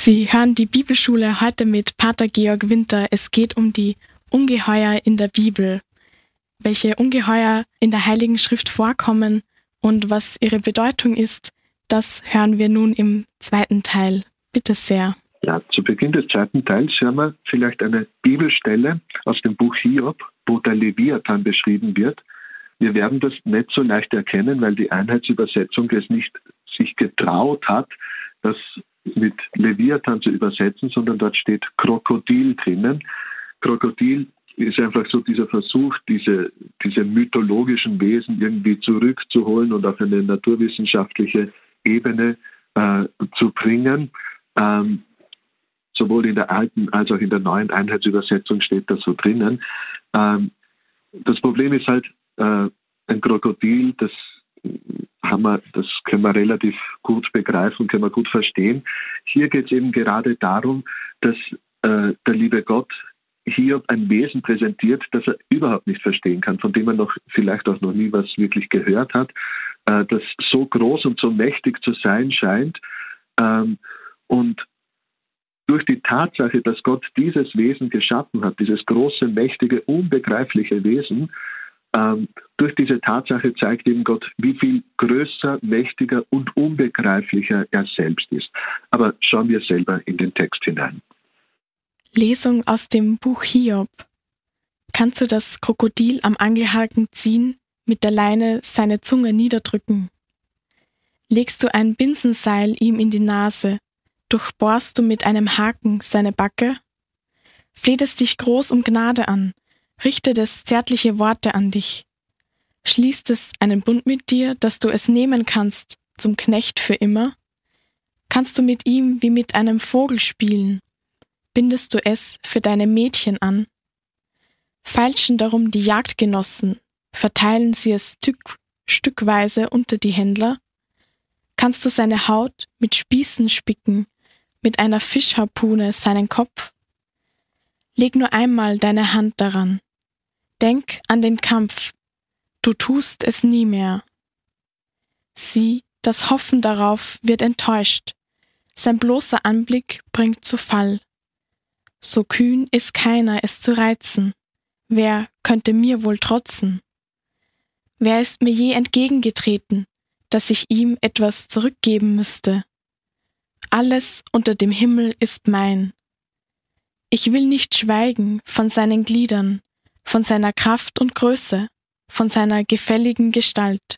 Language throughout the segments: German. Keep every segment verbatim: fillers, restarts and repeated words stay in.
Sie hören die Bibelschule heute mit Pater Georg Winter. Es geht um die Ungeheuer in der Bibel. Welche Ungeheuer in der Heiligen Schrift vorkommen und was ihre Bedeutung ist, das hören wir nun im zweiten Teil. Bitte sehr. Ja, zu Beginn des zweiten Teils hören wir vielleicht eine Bibelstelle aus dem Buch Hiob, wo der Leviathan beschrieben wird. Wir werden das nicht so leicht erkennen, weil die Einheitsübersetzung es nicht sich getraut hat, das mit Leviathan zu übersetzen, sondern dort steht Krokodil drinnen. Krokodil ist einfach so dieser Versuch, diese, diese mythologischen Wesen irgendwie zurückzuholen und auf eine naturwissenschaftliche Ebene äh, zu bringen. Ähm, sowohl in der alten als auch in der neuen Einheitsübersetzung steht das so drinnen. Ähm, das Problem ist halt, äh, ein Krokodil, das haben wir, das können wir relativ gut begreifen, können wir gut verstehen. Hier geht es eben gerade darum, dass äh, der liebe Gott Hiob ein Wesen präsentiert, das er überhaupt nicht verstehen kann, von dem er noch vielleicht auch noch nie was wirklich gehört hat, äh, das so groß und so mächtig zu sein scheint. Ähm, und durch die Tatsache, dass Gott dieses Wesen geschaffen hat, dieses große, mächtige, unbegreifliche Wesen, ähm, durch diese Tatsache zeigt ihm Gott, wie viel größer, mächtiger und unbegreiflicher er selbst ist. Aber schauen wir selber in den Text hinein. Lesung aus dem Buch Hiob. Kannst du das Krokodil am Angelhaken ziehen, mit der Leine seine Zunge niederdrücken? Legst du ein Binsenseil ihm in die Nase, durchbohrst du mit einem Haken seine Backe? Fleht es dich groß um Gnade an, richtet es zärtliche Worte an dich. Schließt es einen Bund mit dir, dass du es nehmen kannst, zum Knecht für immer? Kannst du mit ihm wie mit einem Vogel spielen? Bindest du es für deine Mädchen an? Feilschen darum die Jagdgenossen, verteilen sie es stück, stückweise unter die Händler? Kannst du seine Haut mit Spießen spicken, mit einer Fischharpune seinen Kopf? Leg nur einmal deine Hand daran. Denk an den Kampf, du tust es nie mehr. Sieh, das Hoffen darauf wird enttäuscht, sein bloßer Anblick bringt zu Fall. So kühn ist keiner, es zu reizen, wer könnte mir wohl trotzen? Wer ist mir je entgegengetreten, dass ich ihm etwas zurückgeben müsste? Alles unter dem Himmel ist mein. Ich will nicht schweigen von seinen Gliedern, von seiner Kraft und Größe, von seiner gefälligen Gestalt.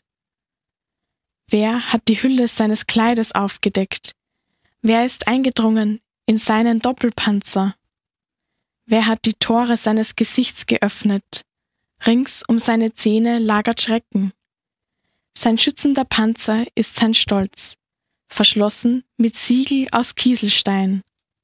Wer hat die Hülle seines Kleides aufgedeckt? Wer ist eingedrungen in seinen Doppelpanzer? Wer hat die Tore seines Gesichts geöffnet? Rings um seine Zähne lagert Schrecken. Sein schützender Panzer ist sein Stolz, verschlossen mit Siegel aus Kieselstein.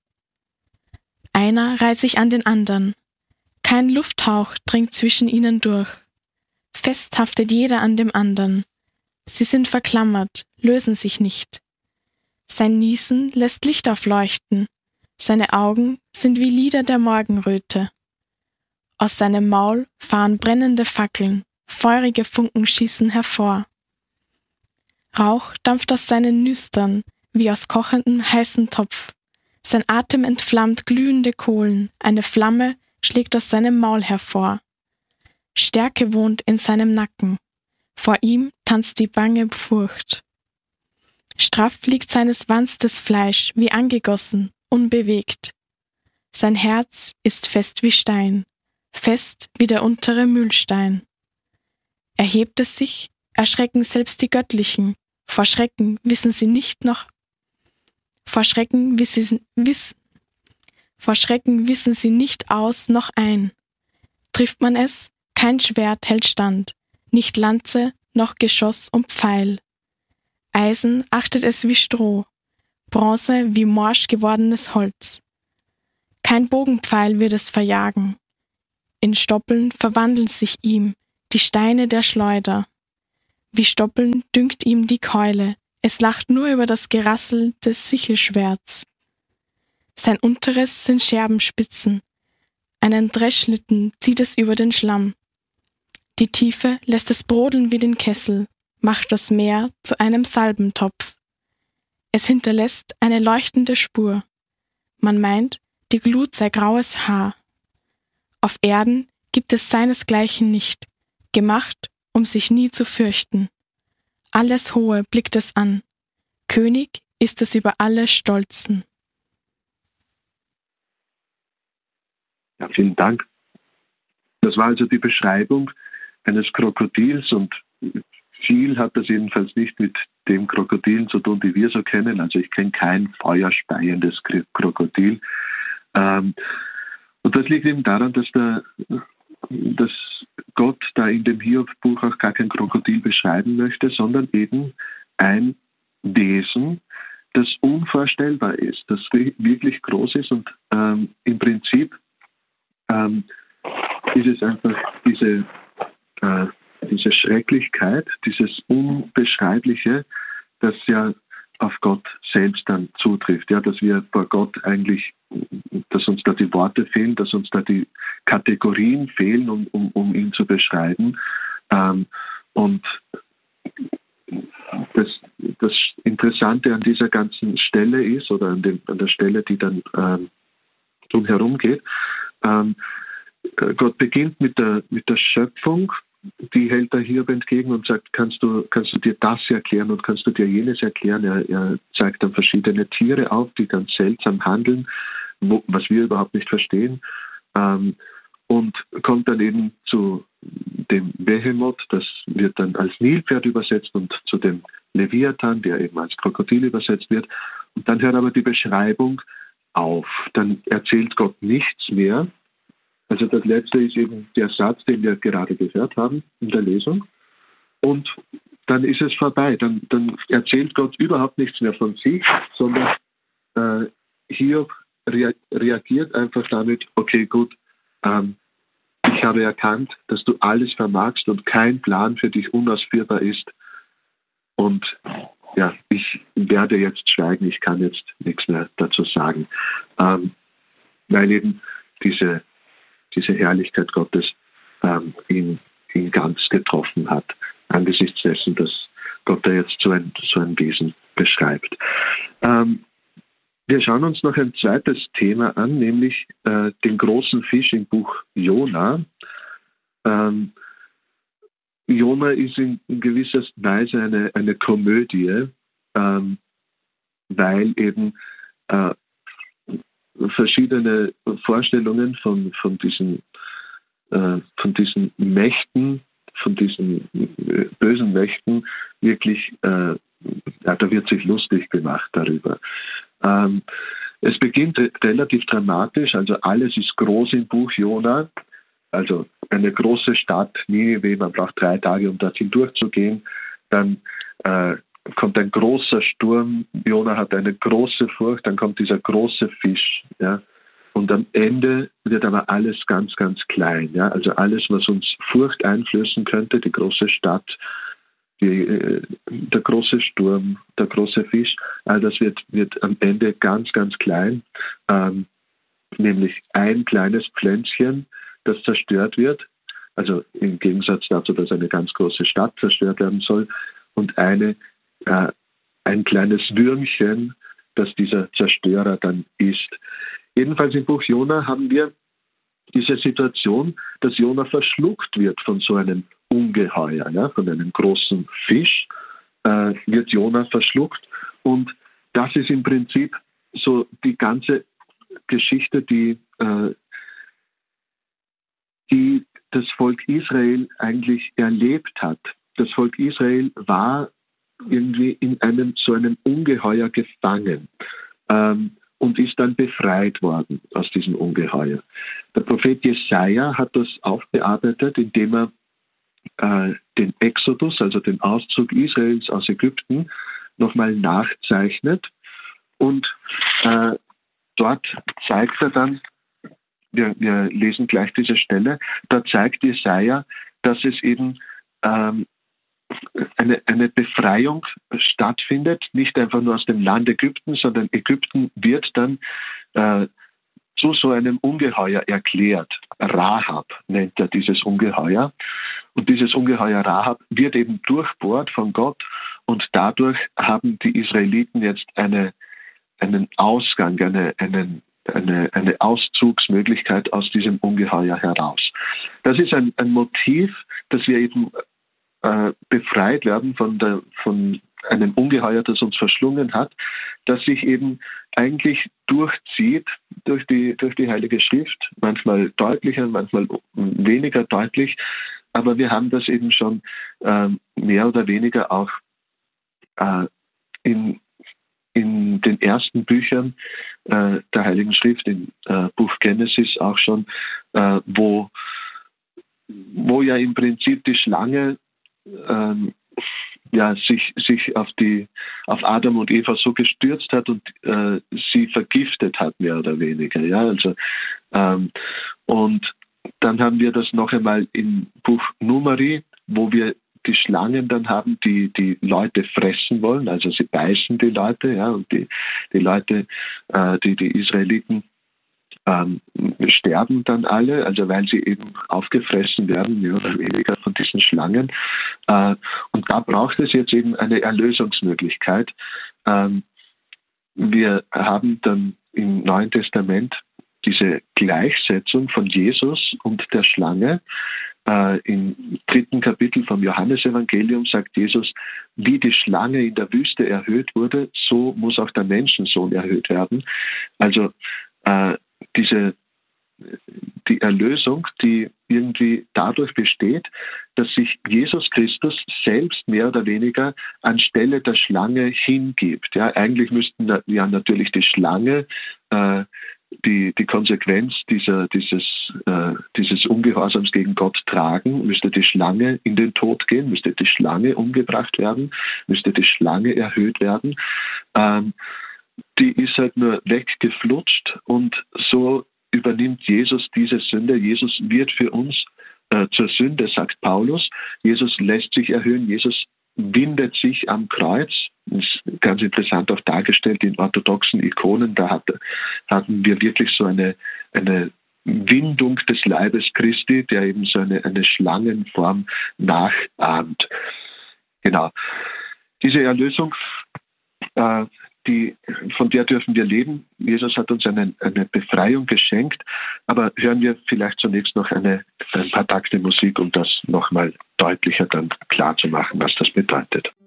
Einer reiht sich an den andern. Kein Lufthauch dringt zwischen ihnen durch. Fest haftet jeder an dem andern. Sie sind verklammert, lösen sich nicht. Sein Niesen lässt Licht aufleuchten. Seine Augen sind wie Lider der Morgenröte. Aus seinem Maul fahren brennende Fackeln, feurige Funken schießen hervor. Rauch dampft aus seinen Nüstern, wie aus kochendem heißen Topf. Sein Atem entflammt glühende Kohlen, eine Flamme schlägt aus seinem Maul hervor. Stärke wohnt in seinem Nacken, vor ihm tanzt die bange Furcht. Straff liegt seines Wanstes Fleisch, wie angegossen, unbewegt. Sein Herz ist fest wie Stein, fest wie der untere Mühlstein. Erhebt es sich, erschrecken selbst die Göttlichen, vor Schrecken wissen sie nicht noch, vor Schrecken wissen, wiss, vor Schrecken wissen sie nicht aus noch ein. Trifft man es, kein Schwert hält stand, nicht Lanze, noch Geschoss und Pfeil. Eisen achtet es wie Stroh, Bronze wie morsch gewordenes Holz. Kein Bogenpfeil wird es verjagen. In Stoppeln verwandeln sich ihm die Steine der Schleuder. Wie Stoppeln dünkt ihm die Keule, es lacht nur über das Gerassel des Sichelschwerts. Sein Unteres sind Scherbenspitzen, einen Dreschlitten zieht es über den Schlamm. Die Tiefe lässt es brodeln wie den Kessel, macht das Meer zu einem Salbentopf. Es hinterlässt eine leuchtende Spur, Man meint, die Glut sei graues Haar. Auf Erden gibt es seinesgleichen nicht, gemacht, um sich nie zu fürchten. Alles Hohe blickt es an. König ist es über alle Stolzen. Ja, vielen Dank. Das war also die Beschreibung eines Krokodils und viel hat das jedenfalls nicht mit dem Krokodilen zu tun, die wir so kennen. Also ich kenne kein feuerspeiendes Krokodil. Ähm, und das liegt eben daran, dass, der, dass Gott da in dem Hiob-Buch auch gar kein Krokodil beschreiben möchte, sondern eben ein Wesen, das unvorstellbar ist, das wirklich groß ist und ähm, im Prinzip ähm, ist es einfach diese, äh, diese Schrecklichkeit, dieses Unbeschreibliche, das ja auf Gott selbst dann zutrifft. Ja, dass wir vor Gott eigentlich, dass uns da die Worte fehlen, dass uns da die Kategorien fehlen, um, um, um ihn zu beschreiben. Ähm, und das, das Interessante an dieser ganzen Stelle ist, oder an, dem, an der Stelle, die dann ähm, drumherum geht, ähm, Gott beginnt mit der, mit der Schöpfung, die hält er Hiob entgegen und sagt, kannst du, kannst du dir das erklären und kannst du dir jenes erklären? Er, er zeigt dann verschiedene Tiere auf, die ganz seltsam handeln, wo, was wir überhaupt nicht verstehen. Ähm, und kommt dann eben zu dem Behemoth, das wird dann als Nilpferd übersetzt, und zu dem Leviathan, der eben als Krokodil übersetzt wird. Und dann hört aber die Beschreibung auf. Dann erzählt Gott nichts mehr. Also das letzte ist eben der Satz, den wir gerade gehört haben in der Lesung. Und dann ist es vorbei. Dann, dann erzählt Gott überhaupt nichts mehr von sich, sondern äh, Hiob rea- reagiert einfach damit, okay, gut, ähm, ich habe erkannt, dass du alles vermagst und kein Plan für dich unausführbar ist. Und ja, ich werde jetzt schweigen, ich kann jetzt nichts mehr dazu sagen. Ähm, weil eben diese diese Herrlichkeit Gottes ähm, ihn, ihn ganz getroffen hat, angesichts dessen, dass Gott da jetzt so ein, so ein Wesen beschreibt. Ähm, wir schauen uns noch ein zweites Thema an, nämlich äh, den großen Fisch im Buch Jona. Ähm, Jona ist in, in gewisser Weise eine, eine Komödie, ähm, weil eben äh, verschiedene Vorstellungen von, von, diesen, äh, von diesen Mächten, von diesen äh, bösen Mächten wirklich, äh, ja, da wird sich lustig gemacht darüber. Ähm, es beginnt re- relativ dramatisch, also alles ist groß im Buch Jona, also eine große Stadt, Ninive, man braucht drei Tage, um dorthin durchzugehen, dann äh, kommt ein großer Sturm, Jona hat eine große Furcht, dann kommt dieser große Fisch, ja, und am Ende wird aber alles ganz, ganz klein, ja, also alles, was uns Furcht einflößen könnte, die große Stadt, die, äh, der große Sturm, der große Fisch, all das wird, wird am Ende ganz, ganz klein, ähm, nämlich ein kleines Pflänzchen, das zerstört wird, also im Gegensatz dazu, dass eine ganz große Stadt zerstört werden soll, und eine Äh, ein kleines Würmchen, das dieser Zerstörer dann ist. Jedenfalls im Buch Jona haben wir diese Situation, dass Jona verschluckt wird von so einem Ungeheuer, ja, von einem großen Fisch, äh, wird Jona verschluckt. Und das ist im Prinzip so die ganze Geschichte, die, äh, die das Volk Israel eigentlich erlebt hat. Das Volk Israel war irgendwie in einem so einem Ungeheuer gefangen ähm, und ist dann befreit worden aus diesem Ungeheuer. Der Prophet Jesaja hat das aufbearbeitet, indem er äh, den Exodus, also den Auszug Israels aus Ägypten, nochmal nachzeichnet. Und äh, dort zeigt er dann, wir, wir lesen gleich diese Stelle, da zeigt Jesaja, dass es eben ähm, Eine, eine Befreiung stattfindet, nicht einfach nur aus dem Land Ägypten, sondern Ägypten wird dann äh, zu so einem Ungeheuer erklärt. Rahab nennt er dieses Ungeheuer. Und dieses Ungeheuer Rahab wird eben durchbohrt von Gott, und dadurch haben die Israeliten jetzt eine, einen Ausgang, eine, einen, eine, eine Auszugsmöglichkeit aus diesem Ungeheuer heraus. Das ist ein, ein Motiv, dass wir eben äh, befreit werden von, der, von einem Ungeheuer, das uns verschlungen hat, das sich eben eigentlich durchzieht durch die, durch die Heilige Schrift, manchmal deutlicher, manchmal weniger deutlich, aber wir haben das eben schon äh, mehr oder weniger auch äh, in, in den ersten Büchern äh, der Heiligen Schrift, im äh, Buch Genesis auch schon, äh, wo, wo ja im Prinzip die Schlange ähm, ja, sich, sich auf, die, auf Adam und Eva so gestürzt hat und äh, sie vergiftet hat, mehr oder weniger. Ja? Also, ähm, und dann haben wir das noch einmal im Buch Numeri, wo wir die Schlangen dann haben, die die Leute fressen wollen, also sie beißen die Leute, ja, und die, die Leute, äh, die, die Israeliten ähm, sterben dann alle, also weil sie eben aufgefressen werden, mehr oder weniger von diesen Schlangen. Äh, und da braucht es jetzt eben eine Erlösungsmöglichkeit. Ähm, wir haben dann im Neuen Testament diese Gleichsetzung von Jesus und der Schlange. Äh, im dritten Kapitel vom Johannesevangelium sagt Jesus, wie die Schlange in der Wüste erhöht wurde, so muss auch der Menschensohn erhöht werden. Also äh, diese die Erlösung, die irgendwie dadurch besteht, dass sich Jesus Christus selbst mehr oder weniger anstelle der Schlange hingibt. Ja, eigentlich müssten ja natürlich die Schlange äh, die, die Konsequenz dieser, dieses, äh, dieses Ungehorsams gegen Gott tragen, müsste die Schlange in den Tod gehen, müsste die Schlange umgebracht werden, müsste die Schlange erhöht werden. Ähm, die ist halt nur weggeflutscht und so übernimmt Jesus diese Sünde. Jesus wird für uns äh, zur Sünde, sagt Paulus. Jesus lässt sich erhöhen. Jesus windet sich am Kreuz. Das ist ganz interessant auch dargestellt in orthodoxen Ikonen. Da hat, hatten wir wirklich so eine, eine Windung des Leibes Christi, der eben so eine, eine Schlangenform nachahmt. Genau. Diese Erlösung, äh, Die, von der dürfen wir leben. Jesus hat uns eine, eine Befreiung geschenkt. Aber hören wir vielleicht zunächst noch eine, ein paar Takte Musik, um das nochmal deutlicher dann klar zu machen, was das bedeutet.